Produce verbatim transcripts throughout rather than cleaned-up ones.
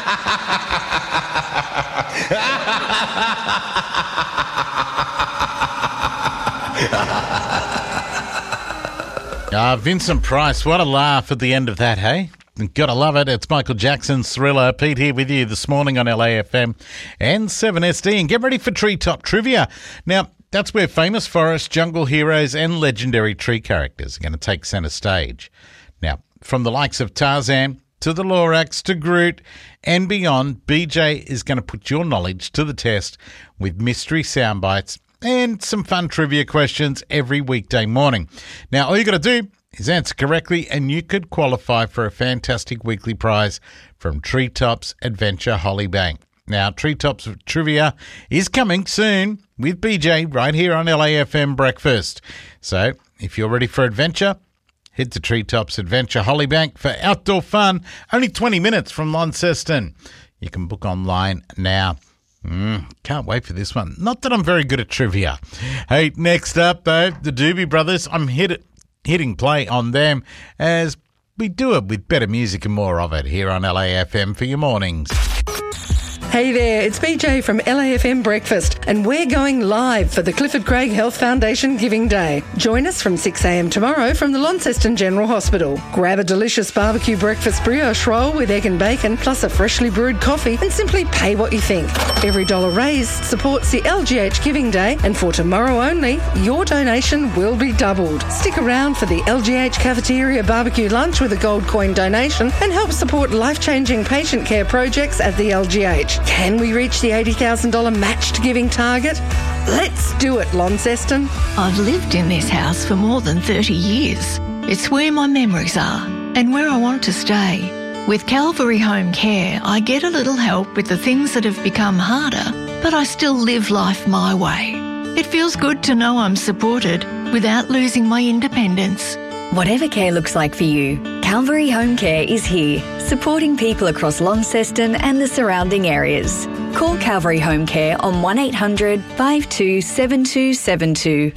Ah, Vincent Price, what a laugh at the end of that, hey? Gotta love it. It's Michael Jackson's Thriller. Pete here with you this morning on L A F M and seven S D. And get ready for Treetop Trivia. Now, that's where famous forest, jungle heroes and legendary tree characters are going to take centre stage. Now, from the likes of Tarzan to the Lorax to Groot and beyond, B J is going to put your knowledge to the test with mystery sound bites and some fun trivia questions every weekday morning. Now, all you got to do is answer correctly and you could qualify for a fantastic weekly prize from Treetops Adventure Hollybank. Now, Treetops Trivia is coming soon with B J right here on L A F M Breakfast. So, if you're ready for adventure, head to Treetops Adventure Hollybank for outdoor fun, only twenty minutes from Launceston. You can book online now. Mm, can't wait for this one. Not that I'm very good at trivia. Hey, next up, though, the Doobie Brothers. I'm hit, hitting play on them as we do it with better music and more of it here on L A F M for your mornings. Hey there, it's B J from L A F M Breakfast, and we're going live for the Clifford Craig Health Foundation Giving Day. Join us from six a.m. tomorrow from the Launceston General Hospital. Grab a delicious barbecue breakfast brioche roll with egg and bacon, plus a freshly brewed coffee, and simply pay what you think. Every dollar raised supports the L G H Giving Day, and for tomorrow only, your donation will be doubled. Stick around for the L G H Cafeteria Barbecue Lunch with a gold coin donation and help support life-changing patient care projects at the L G H. Can we reach the eighty thousand dollars matched giving target? Let's do it, Launceston. I've lived in this house for more than thirty years. It's where my memories are and where I want to stay. With Calvary Home Care, I get a little help with the things that have become harder, but I still live life my way. It feels good to know I'm supported without losing my independence. Whatever care looks like for you, Calvary Home Care is here, supporting people across Launceston and the surrounding areas. Call Calvary Home Care on one eight hundred five two seven two seven two.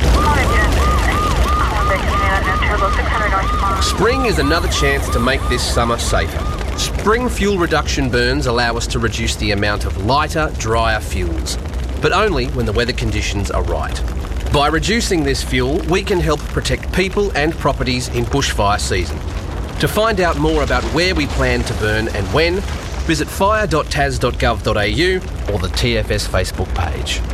Spring is another chance to make this summer safer. Spring fuel reduction burns allow us to reduce the amount of lighter, drier fuels, but only when the weather conditions are right. By reducing this fuel, we can help protect people and properties in bushfire season. To find out more about where we plan to burn and when, visit fire dot tas dot gov dot a u or the T F S Facebook page.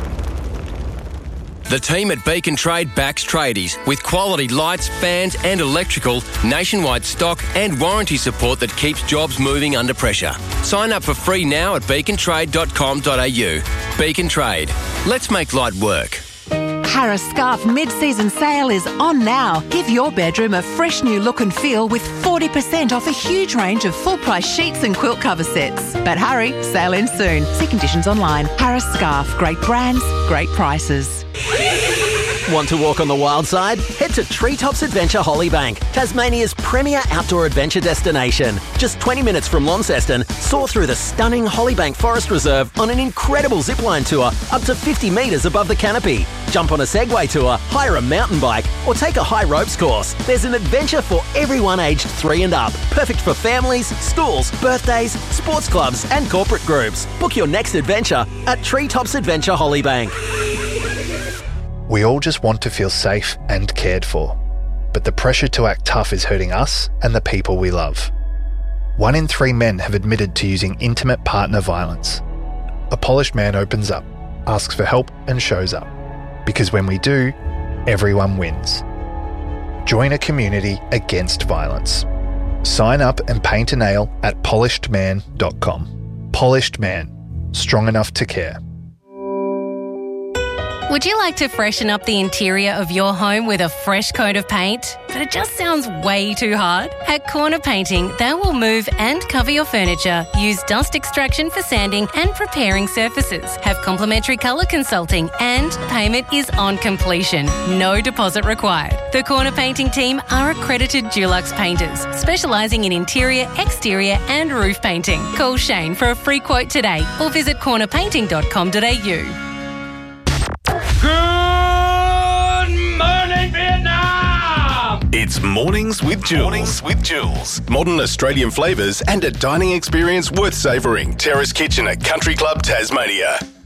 The team at Beacon Trade backs tradies with quality lights, fans and electrical, nationwide stock and warranty support that keeps jobs moving under pressure. Sign up for free now at beacon trade dot com dot a u. Beacon Trade. Let's make light work. Harris Scarf mid-season sale is on now. Give your bedroom a fresh new look and feel with forty percent off a huge range of full-price sheets and quilt cover sets. But hurry, sale ends soon. See conditions online. Harris Scarf. Great brands, great prices. Want to walk on the wild side? Head to Treetops Adventure Hollybank, Tasmania's premier outdoor adventure destination. Just twenty minutes from Launceston, soar through the stunning Hollybank Forest Reserve on an incredible zipline tour up to fifty metres above the canopy. Jump on a Segway tour, hire a mountain bike, or take a high ropes course. There's an adventure for everyone aged three and up. Perfect for families, schools, birthdays, sports clubs, and corporate groups. Book your next adventure at Treetops Adventure Hollybank. We all just want to feel safe and cared for, but the pressure to act tough is hurting us and the people we love. One in three men have admitted to using intimate partner violence. A polished man opens up, asks for help and shows up. Because when we do, everyone wins. Join a community against violence. Sign up and paint a nail at polished man dot com. Polished Man. Strong enough to care. Would you like to freshen up the interior of your home with a fresh coat of paint? But it just sounds way too hard? At Corner Painting, they will move and cover your furniture, use dust extraction for sanding and preparing surfaces, have complimentary colour consulting, and payment is on completion. No deposit required. The Corner Painting team are accredited Dulux painters, specialising in interior, exterior and roof painting. Call Shane for a free quote today or visit corner painting dot com dot a u. Good morning, Vietnam! It's Mornings with Jules. Mornings with Jules. Modern Australian flavours and a dining experience worth savouring. Terrace Kitchen at Country Club Tasmania.